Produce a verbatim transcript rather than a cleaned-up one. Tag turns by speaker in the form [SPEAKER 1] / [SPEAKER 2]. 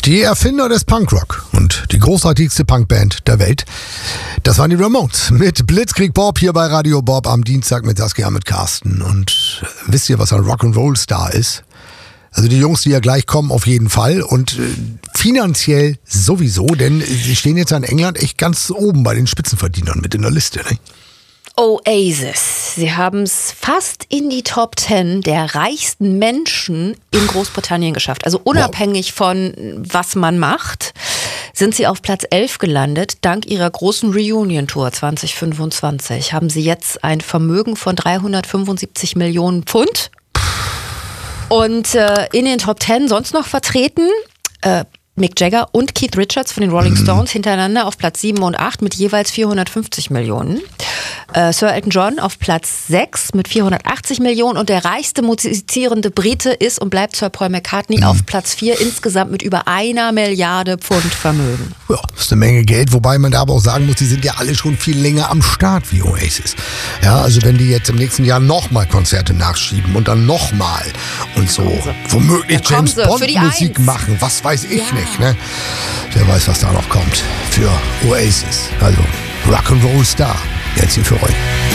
[SPEAKER 1] Die Erfinder des Punkrock und die großartigste Punkband der Welt, das waren die Ramones mit Blitzkrieg Bob hier bei Radio Bob am Dienstag mit Saskia, mit Carsten. Und wisst ihr, was ein Rock'n'Roll-Star ist? Also die Jungs, die ja gleich kommen, auf jeden Fall und äh, finanziell sowieso, denn sie stehen jetzt in England echt ganz oben bei den Spitzenverdienern mit in der Liste, ne?
[SPEAKER 2] Oasis. Sie haben es fast in die Top Ten der reichsten Menschen in Großbritannien geschafft. Also unabhängig wow. von was man macht, sind sie auf Platz elf gelandet. Dank ihrer großen Reunion-Tour zwanzig fünfundzwanzig haben sie jetzt ein Vermögen von dreihundertfünfundsiebzig Millionen Pfund. Und äh, in den Top Ten sonst noch vertreten äh, Mick Jagger und Keith Richards von den Rolling Stones hintereinander auf Platz sieben und acht mit jeweils vierhundertfünfzig Millionen. Äh, Sir Elton John auf Platz sechs mit vierhundertachtzig Millionen und der reichste musizierende Brite ist und bleibt Sir Paul McCartney mhm. auf Platz vier insgesamt mit über einer Milliarde Pfund Vermögen.
[SPEAKER 1] Ja, das ist eine Menge Geld, wobei man da aber auch sagen muss, die sind ja alle schon viel länger am Start wie Oasis. Ja, also wenn die jetzt im nächsten Jahr nochmal Konzerte nachschieben und dann nochmal und so also, womöglich James Bond Musik machen, was weiß ich ja. nicht. Ne? Wer weiß, was da noch kommt für Oasis. Also Rock'n'Roll Star. Jetzt hier für euch.